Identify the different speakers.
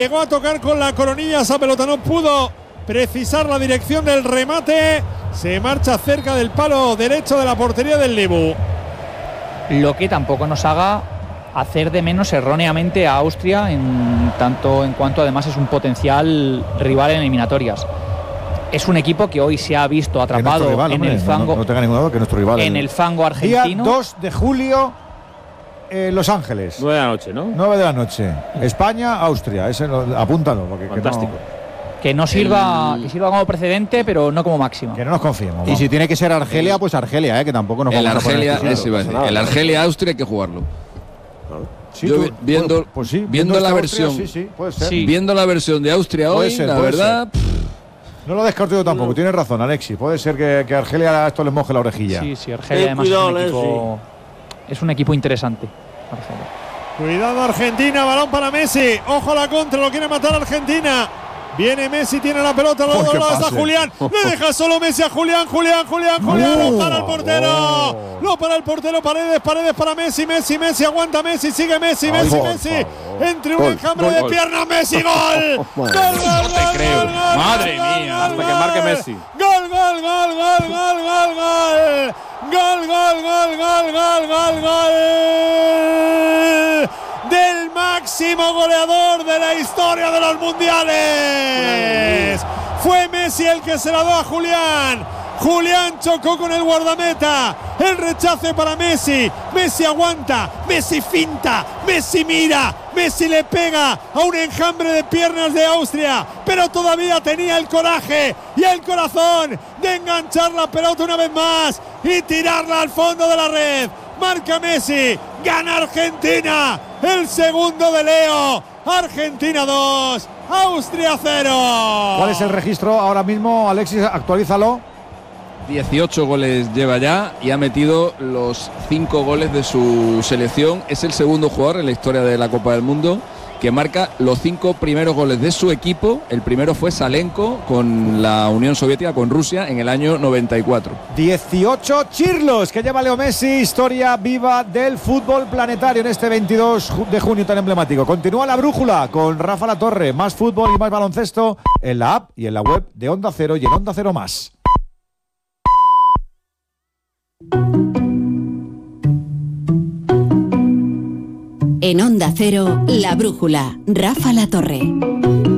Speaker 1: Llegó a tocar con la coronilla, esa pelota no pudo precisar la dirección del remate. Se marcha cerca del palo derecho de la portería del Lebu.
Speaker 2: Lo que tampoco nos haga hacer de menos erróneamente a Austria, en tanto en cuanto además es un potencial rival en eliminatorias. Es un equipo que hoy se ha visto atrapado rival, en el fango.
Speaker 3: No tenga ninguna duda que nuestro rival.
Speaker 2: En el fango argentino.
Speaker 3: Día 2 de julio. Los Ángeles.
Speaker 4: 9 de la noche, ¿no?
Speaker 3: 9 de la noche. España, Austria. Apúntalo. Porque
Speaker 4: fantástico.
Speaker 2: Que no sirva, que sirva como precedente, pero no como máximo.
Speaker 3: Que no nos confiemos.
Speaker 5: Y si tiene que ser Argelia, pues Argelia, que tampoco nos vamos a poner.
Speaker 6: El Argelia-Austria hay que jugarlo.
Speaker 3: Sí,
Speaker 6: yo viendo la versión,
Speaker 3: puede ser.
Speaker 6: Viendo la versión de Austria hoy, la verdad.
Speaker 3: No lo descarto yo tampoco. Tienes razón, Alexis. Puede ser que Argelia a esto le moje la orejilla.
Speaker 2: Sí, Argelia además es un equipo interesante. Argelia.
Speaker 1: Cuidado Argentina, balón para Messi. Ojo a la contra, lo quiere matar Argentina. Viene Messi, tiene la pelota, los dos lados a Julián. Le deja solo Messi a Julián. Lo para el portero. Lo para el portero. Paredes para Messi. Messi, aguanta Messi, sigue Messi. Entre un enjambre de piernas, Messi, gol. Gol.
Speaker 4: Madre mía, hasta que marque Messi.
Speaker 1: Gol. Del máximo goleador de la historia de los mundiales. Fue Messi el que se la dio a Julián. Julián chocó con el guardameta. El rechace para Messi. Messi aguanta. Messi finta. Messi mira. Messi le pega a un enjambre de piernas de Austria. Pero todavía tenía el coraje y el corazón de enganchar la pelota una vez más y tirarla al fondo de la red. Marca Messi. Gana Argentina. El segundo de Leo. Argentina 2. Austria 0.
Speaker 3: ¿Cuál es el registro ahora mismo, Alexis? Actualízalo.
Speaker 6: 18 goles lleva ya y ha metido los 5 goles de su selección. Es el segundo jugador en la historia de la Copa del Mundo que marca los 5 primeros goles de su equipo. El primero fue Salenko con la Unión Soviética, con Rusia, en el año 94.
Speaker 3: 18 chirlos que lleva Leo Messi, historia viva del fútbol planetario en este 22 de junio tan emblemático. Continúa la brújula con Rafa Latorre. Más fútbol y más baloncesto en la app y en la web de Onda Cero y en Onda Cero Más.
Speaker 7: En Onda Cero, La Brújula, Rafa Latorre.